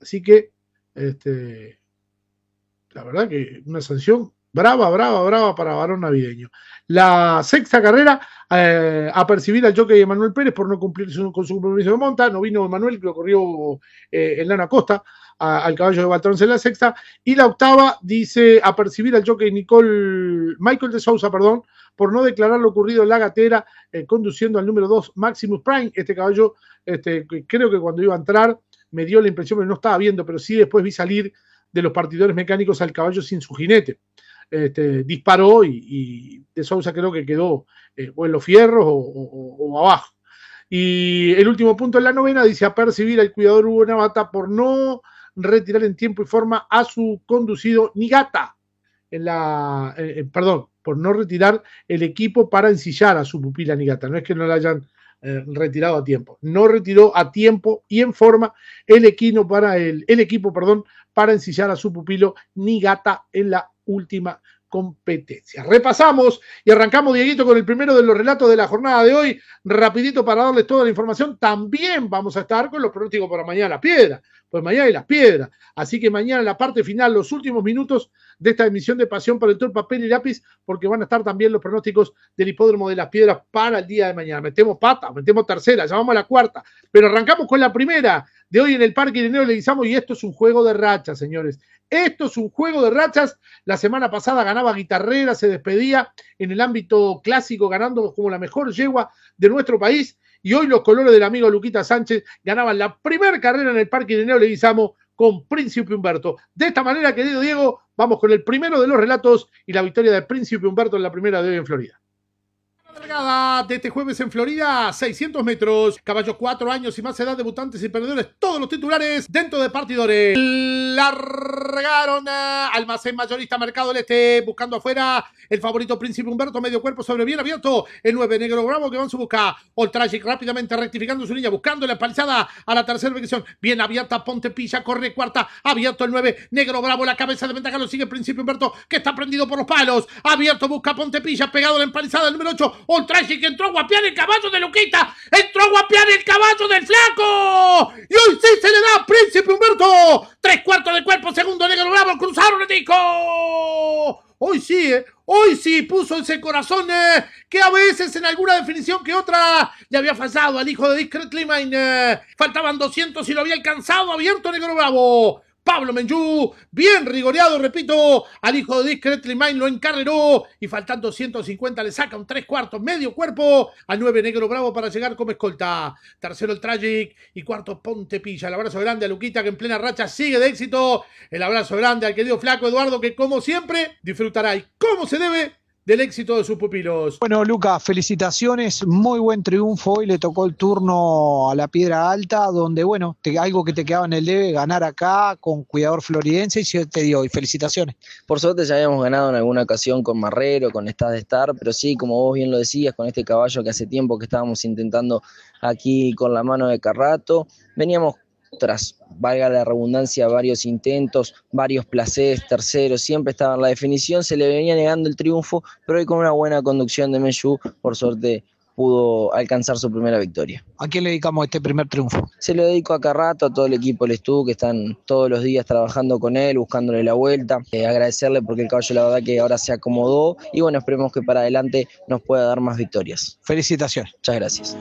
Así que, la verdad que una sanción brava para varón navideño. La sexta carrera, a percibir al jockey Emanuel Pérez por no cumplir con su compromiso de monta. No vino Emanuel, que lo corrió Elana Costa al caballo de Baltrons en la sexta. Y la octava dice a percibir al jockey Michael de Sousa, perdón, por no declarar lo ocurrido en la gatera, conduciendo al número 2 Maximus Prime. Este caballo, creo que cuando iba a entrar me dio la impresión que no estaba viendo, pero sí después vi salir de los partidores mecánicos al caballo sin su jinete. Disparó y de Sousa creo que quedó o en los fierros o abajo. Y el último punto en la novena dice a percibir al cuidador Hugo Navata por no retirar en tiempo y forma a su conducido Nigata por no retirar el equipo para ensillar a su pupila Nigata. No es que no la hayan retirado a tiempo. No retiró a tiempo y en forma el equipo para ensillar a su pupilo Nigata en la última competencia. Repasamos y arrancamos, Dieguito, con el primero de los relatos de la jornada de hoy. Rapidito para darles toda la información. También vamos a estar con los pronósticos para mañana Las Piedras. Pues mañana hay Las Piedras. Así que mañana en la parte final, los últimos minutos de esta emisión de Pasión por el Tour Papel y Lápiz, porque van a estar también los pronósticos del Hipódromo de Las Piedras para el día de mañana. Metemos pata, metemos tercera, ya vamos a la cuarta. Pero arrancamos con la primera de hoy en el Parque Ireneo Leguizamo y esto es un juego de rachas, señores. Esto es un juego de rachas. La semana pasada ganaba Guitarrera, se despedía en el ámbito clásico, ganando como la mejor yegua de nuestro país. Y hoy los colores del amigo Luquita Sánchez ganaban la primera carrera en el Parque Ireneo Leguizamo con Príncipe Humberto. De esta manera, querido Diego, vamos con el primero de los relatos y la victoria de Príncipe Humberto en la primera de hoy en Florida. Largada de este jueves en Florida, 600 metros, caballos 4 años y más edad, debutantes y perdedores, todos los titulares dentro de partidores. Largaron Almacén Mayorista Mercado del Este, buscando afuera el favorito Príncipe Humberto, medio cuerpo sobre bien abierto, el 9 Negro Bravo que va en su busca, All Tragic rápidamente rectificando su línea, buscando la empalizada a la tercera ubicación, bien abierta Pontepilla, corre cuarta, abierto el 9 Negro Bravo, la cabeza de ventaja lo sigue Príncipe Humberto, que está prendido por los palos, abierto busca Pontepilla, pegado a la empalizada el número 8, All Tragic que entró a guapiar el caballo de Luquita, entró a guapiar el caballo del Flaco, y hoy sí se le da a Príncipe Humberto, 3/4 de cuerpo, segundo Negro Bravo, cruzaron el disco, hoy sí puso ese corazón que a veces en alguna definición que otra le había fallado al hijo de Discretely Mine, faltaban 200 y lo había alcanzado, abierto Negro Bravo, Pablo Menjú, bien rigoreado, repito, al hijo de Discretely Mine lo encarreró y faltando 150 le saca un 3/4, medio cuerpo al 9 Negro Bravo para llegar como escolta. Tercero el Tragic y cuarto Pontepilla. El abrazo grande a Luquita que en plena racha sigue de éxito. El abrazo grande al querido Flaco Eduardo que como siempre disfrutará y como se debe del éxito de sus pupilos. Bueno, Luca, felicitaciones, muy buen triunfo. Hoy le tocó el turno a la Piedra Alta, donde, bueno, algo que te quedaba en el debe, ganar acá con Cuidador Floridense y se te dio. Y felicitaciones. Por suerte ya habíamos ganado en alguna ocasión con Marrero, con Estad de Star, pero sí, como vos bien lo decías, con este caballo que hace tiempo que estábamos intentando aquí con la mano de Carrato, veníamos tras, valga la redundancia, varios intentos, varios placés, terceros, siempre estaba en la definición, se le venía negando el triunfo, pero hoy con una buena conducción de Menjú, por suerte pudo alcanzar su primera victoria. ¿A quién le dedicamos este primer triunfo? Se lo dedico a Carrato, a todo el equipo del Estu, que están todos los días trabajando con él, buscándole la vuelta, agradecerle porque el caballo la verdad que ahora se acomodó y bueno, esperemos que para adelante nos pueda dar más victorias. Felicitaciones. Muchas gracias.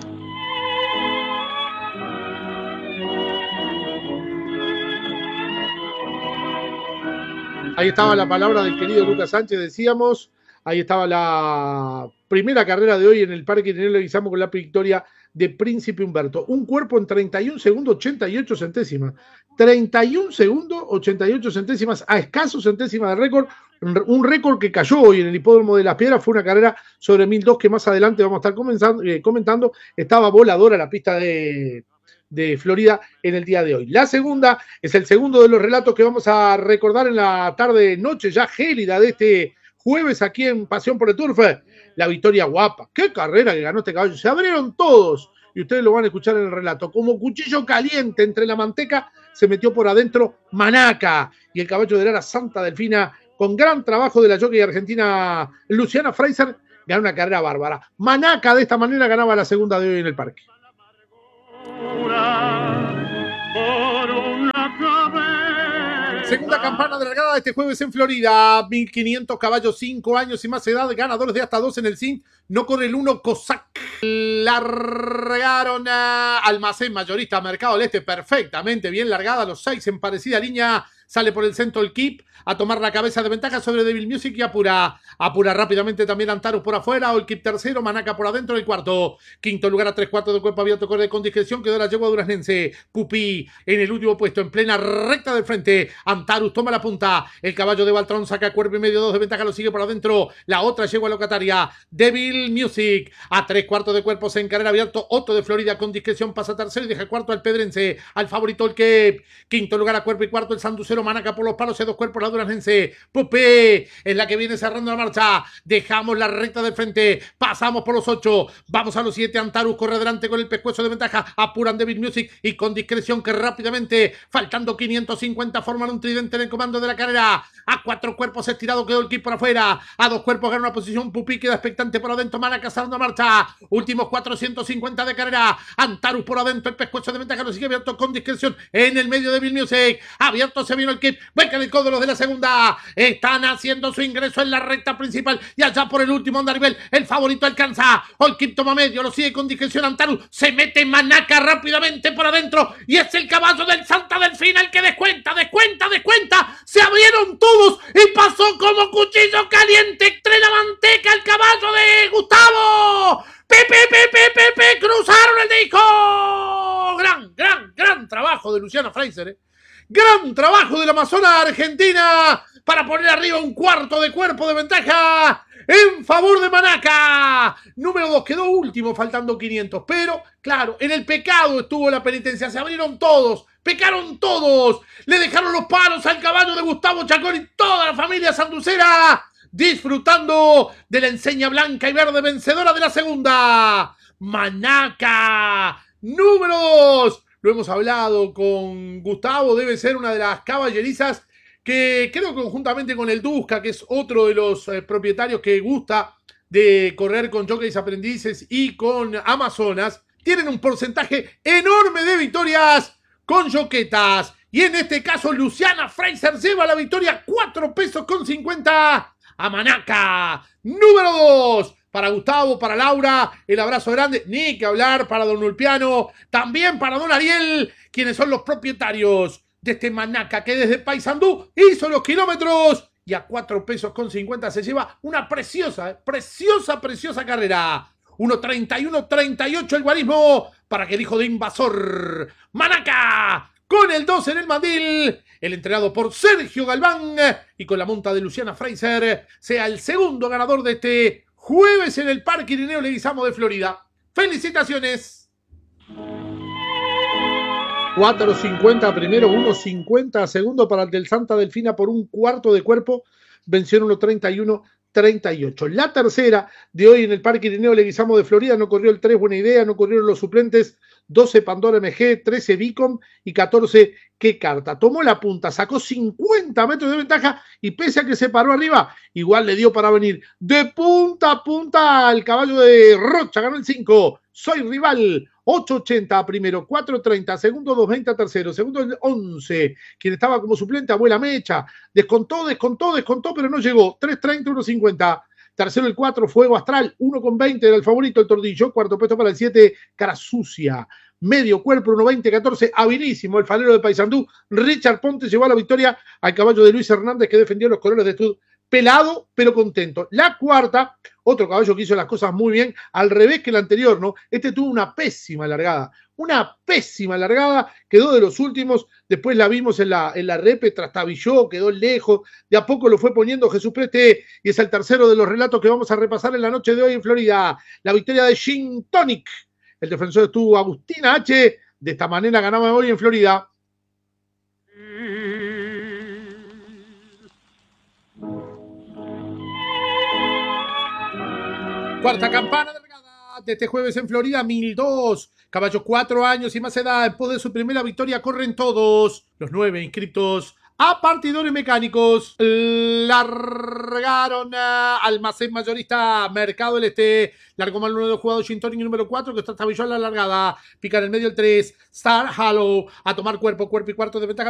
Ahí estaba la palabra del querido Lucas Sánchez, decíamos. Ahí estaba la primera carrera de hoy en el Parque Ireneo Leguizamo con la victoria de Príncipe Humberto. Un cuerpo en 31 segundos 88 centésimas. 31 segundos 88 centésimas, a escasos centésimas de récord. Un récord que cayó hoy en el Hipódromo de Las Piedras. Fue una carrera sobre 1002 que más adelante vamos a estar comentando. Estaba voladora la pista de Florida en el día de hoy. La segunda es el segundo de los relatos que vamos a recordar en la tarde-noche ya gélida de este jueves aquí en Pasión por el Turf. La victoria guapa. ¡Qué carrera que ganó este caballo! Se abrieron todos y ustedes lo van a escuchar en el relato. Como cuchillo caliente entre la manteca se metió por adentro Manaca y el caballo de Lara Santa Delfina con gran trabajo de la jockey argentina Luciana Fraser ganó una carrera bárbara. Manaca de esta manera ganaba la segunda de hoy en el parque. Por una cabeza Segunda campana de largada de este jueves en Florida. 1500 caballos, 5 años y más edad. Ganadores de hasta 2 en el zinc. No corre el 1, Cossack. Largaron a Almacén Mayorista, Mercado del Este. Perfectamente bien largada. Los 6 en parecida línea. Sale por el centro el Keep a tomar la cabeza de ventaja sobre Devil Music y apura rápidamente también Antares por afuera. El Keep tercero, Manaca por adentro el cuarto. Quinto lugar a 3/4 de cuerpo abierto, corre con discreción. Quedó la yegua duraznense. Pupi en el último puesto, en plena recta del frente. Antarus toma la punta. El caballo de Baltrón saca cuerpo y medio, 2 de ventaja, lo sigue por adentro. La otra yegua locataria, Devil Music. A 3/4 de cuerpo, en carrera abierto. Otto de Florida con discreción pasa tercero y deja cuarto al Pedrense. Al favorito el Keep. Quinto lugar a cuerpo y cuarto el Sanducero. Manaca por los palos, 2 cuerpos la duraznense. Pupi es la que viene cerrando la marcha. Dejamos la recta del frente. Pasamos por los 8. Vamos a los 7. Antarus corre adelante con el pescuezo de ventaja. Apuran Devil Music y con discreción que rápidamente, faltando 550, forman un tridente en el comando de la carrera. A 4 cuerpos estirado quedó el Keep por afuera. A 2 cuerpos gana una posición. Pupi queda expectante por adentro. Manaca cerrando la marcha. Últimos 450 de carrera. Antarus por adentro. El pescuezo de ventaja lo sigue abierto con discreción. En el medio de Devil Music. Abierto se vino el Keep. Vuelcan el codo los de la segunda. Están haciendo su ingreso en la recta principal. Y allá por el último andarivel, el favorito alcanza. El Keep toma medio. Lo sigue con discreción Antarus. Se mete Manaca rápidamente por adentro. Y es el caballo del Santa Delfina el que descuenta. Se abrieron todos y pasó como cuchillo caliente entre la manteca el caballo de Gustavo. Pepe, cruzaron el disco. Gran trabajo de Luciana Fraser, Gran trabajo de la Amazona Argentina para poner arriba un cuarto de cuerpo de ventaja en favor de Manaca. Número 2 quedó último, faltando 500. Pero, claro, en el pecado estuvo la penitencia. Se abrieron todos, pecaron todos. Le dejaron los palos al caballo de Gustavo Chacón y toda la familia sanducera disfrutando de la enseña blanca y verde vencedora de la segunda. Manaca, número 2. Lo hemos hablado con Gustavo, debe ser una de las caballerizas que creo conjuntamente con el Duska, que es otro de los propietarios que gusta de correr con jockeys aprendices y con amazonas, tienen un porcentaje enorme de victorias con joquetas. Y en este caso Luciana Fraser lleva la victoria, 4 pesos con 50 a Manaca. Número 2. Para Gustavo, para Laura, el abrazo grande. Ni que hablar para don Ulpiano. También para don Ariel, quienes son los propietarios de este Manaca que desde Paysandú hizo los kilómetros. Y a 4 pesos con 50 se lleva una preciosa carrera. 1:31:38 el guarismo para que el hijo de Invasor Manaca con el 2 en el mandil, el entrenado por Sergio Galván y con la monta de Luciana Fraser, sea el segundo ganador de este jueves en el Parque Irineo Leguizamo de Florida. ¡Felicitaciones! 4:50 primero, 1:50 segundo para el del Santa Delfina por un cuarto de cuerpo. Venció en 1:31:38. La tercera de hoy en el Parque Irineo Leguizamo de Florida no corrió el 3, buena idea, no corrieron los suplentes. 12 Pandora MG, 13 Vicom y 14 Qué Carta. Tomó la punta, sacó 50 metros de ventaja y pese a que se paró arriba, igual le dio para venir de punta a punta al caballo de Rocha. Ganó el 5. Soy Rival. 8:80 primero, 4:30 segundo, 2:20 tercero, segundo el 11, quien estaba como suplente, Abuela Mecha, descontó, pero no llegó. 3:30, 1:50. Tercero el 4, Fuego Astral, 1:20 era el favorito, el Tordillo. Cuarto puesto para el 7, Cara Sucia. Medio cuerpo, 1:20:14, habilísimo el falero de Paysandú. Richard Ponte llevó a la victoria al caballo de Luis Hernández, que defendió los colores de Stud. Pelado, pero contento. La cuarta, otro caballo que hizo las cosas muy bien, al revés que el anterior, ¿no? Este tuvo una pésima largada, quedó de los últimos, después la vimos en la repe, trastabilló, quedó lejos, de a poco lo fue poniendo Jesús Preste, y es el tercero de los relatos que vamos a repasar en la noche de hoy en Florida. La victoria de Gin Tonic, el defensor estuvo Agustina H., de esta manera ganaba hoy en Florida. Cuarta campana de este jueves en Florida, 1002. Caballos 4 años y más edad. En pos de su primera victoria corren todos. Los 9 inscritos a partidores mecánicos. Largaron a Almacén Mayorista, Mercado del Este. Largó mal uno de los jugadores, Shintoni número 4, que está estabilizado en la largada. Pica en el medio el 3, Star Hollow. A tomar cuerpo y cuarto de ventaja.